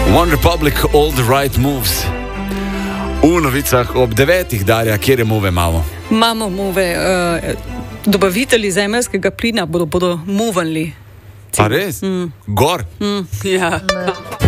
One Republic, all the right moves. V novicah ob 9. Darja, kjer je move malo? Imamo move, dobavitelji zemeljskega plina bodo muvali. A res? Gor? Ja.